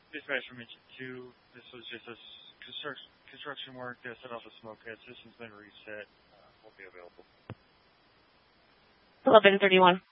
Dispatch from Engine 2. This was just a construction work to set off the smoke head. System's been reset. Won't be available. 11:31.